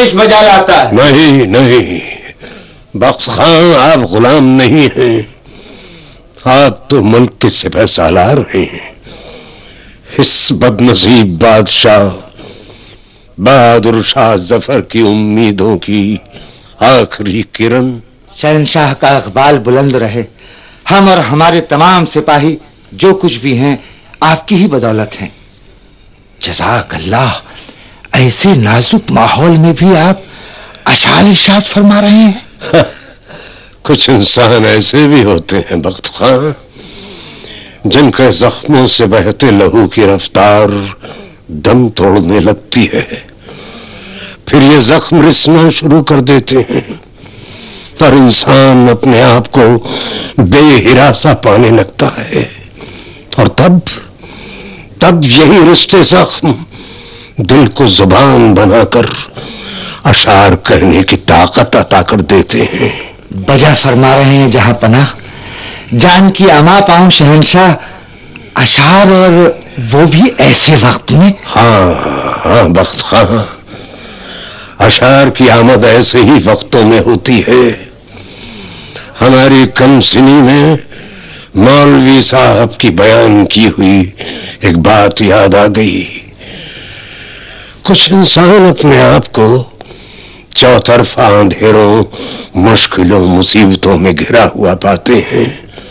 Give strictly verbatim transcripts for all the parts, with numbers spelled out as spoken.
آتش بجا لاتا ہے؟ نہیں نہیں بخت خان، آپ غلام نہیں ہیں، آپ تو ملک کے سپہ سالار ہیں، اس بد نصیب بادشاہ بہادر شاہ ظفر کی امیدوں کی آخری کرن۔ شہنشاہ کا اقبال بلند رہے، ہم اور ہمارے تمام سپاہی جو کچھ بھی ہیں آپ کی ہی بدولت ہیں۔ جزاک اللہ، ایسے نازک ماحول میں بھی آپ اشعار ارشاد فرما رہے ہیں۔ کچھ انسان ایسے بھی ہوتے ہیں بخت خان، جن کے زخموں سے بہتے لہو کی رفتار دم توڑنے لگتی ہے، پھر یہ زخم رسنا شروع کر دیتے ہیں اور انسان اپنے آپ کو بے ہراساں پانے لگتا ہے، اور تب تب یہی رشتے زخم دل کو زبان بنا کر اشعار کہنے کی طاقت عطا کر دیتے ہیں۔ بجا فرما رہے ہیں جہاں پناہ، جان کی اما پاؤں شہنشاہ، اشعار اور وہ بھی ایسے وقت میں۔ ہاں ہاں بخت خان، اشعار کی آمد ایسے ہی وقتوں میں ہوتی ہے۔ ہماری کم سنی میں مولوی صاحب کی بیان کی ہوئی ایک بات یاد آ گئی۔ کچھ انسان اپنے آپ کو چوطرفہ اندھیروں، مشکلوں، مصیبتوں میں گھرا ہوا پاتے ہیں،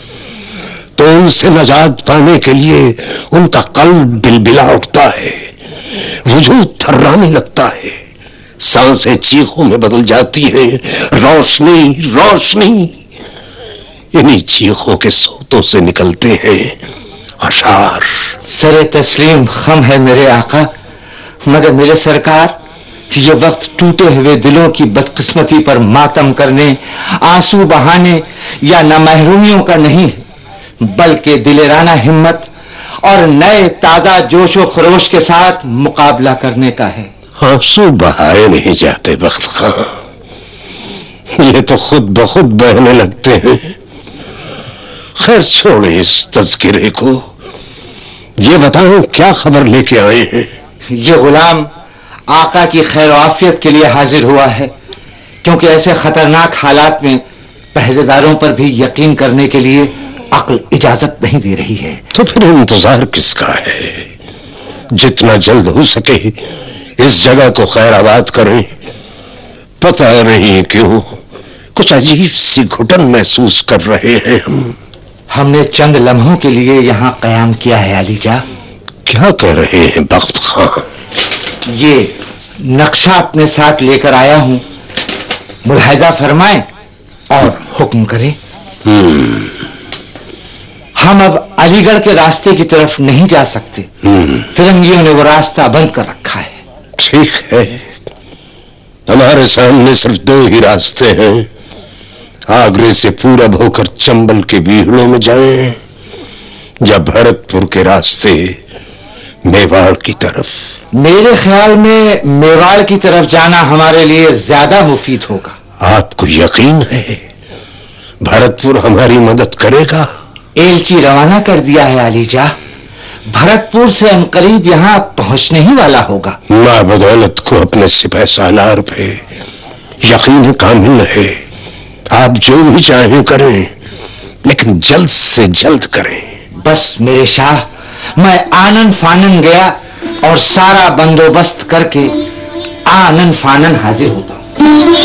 تو ان سے نجات پانے کے لیے ان کا قلب بلبلا اٹھتا ہے، وجود تھرانے لگتا ہے، سانسیں چیخوں میں بدل جاتی ہیں، روشنی روشنی انہی چیخوں کے سوتوں سے نکلتے ہیں اشعار۔ سر تسلیم خم ہے میرے آقا، مگر میرے سرکار، یہ وقت ٹوٹے ہوئے دلوں کی بدقسمتی پر ماتم کرنے، آنسو بہانے یا نامحرومیوں کا نہیں، بلکہ دلیرانہ ہمت اور نئے تازہ جوش و خروش کے ساتھ مقابلہ کرنے کا ہے۔ آنسو بہائے نہیں جاتے بخت خان، یہ تو خود بخود بہنے لگتے ہیں۔ خیر چھوڑیں اس تذکرے کو، یہ بتائیں کیا خبر لے کے آئے ہیں؟ یہ غلام آقا کی خیر و عافیت کے لیے حاضر ہوا ہے، کیونکہ ایسے خطرناک حالات میں پہرے داروں پر بھی یقین کرنے کے لیے عقل اجازت نہیں دے رہی ہے۔ تو پھر انتظار کس کا ہے؟ جتنا جلد ہو سکے اس جگہ کو خیر آباد کریں۔ پتہ نہیں کیوں کچھ عجیب سی گھٹن محسوس کر رہے ہیں ہم۔ ہم نے چند لمحوں کے لیے یہاں قیام کیا ہے علی جا۔ کیا کہہ رہے ہیں بخت خان؟ یہ نقشہ اپنے ساتھ لے کر آیا ہوں، ملاحظہ فرمائیں اور حکم کریں۔ ہم ہم اب علی گڑھ کے راستے کی طرف نہیں جا سکتے، فرنگیوں نے وہ راستہ بند کر رکھا ہے۔ ٹھیک ہے، ہمارے سامنے صرف دو ہی راستے ہیں، آگرے سے پورب ہو کر چمبل کے بیہڑوں میں جائیں یا بھرت پور کے راستے میواڑ کی طرف۔ میرے خیال میں میواڑ کی طرف جانا ہمارے لیے زیادہ مفید ہوگا۔ آپ کو یقین ہے بھرت پور ہماری مدد کرے گا؟ ایلچی روانہ کر دیا ہے علی جا، بھرت پور سے عنقریب یہاں پہنچنے ہی والا ہوگا۔ ماں بدولت کو اپنے سپہ سالار پہ یقین کامل ہے، آپ جو بھی چاہیں کریں، لیکن جلد سے جلد کریں۔ بس میرے شاہ، میں آنن فانن گیا اور سارا بندوبست کر کے آنن فانن حاضر ہوتا ہوں۔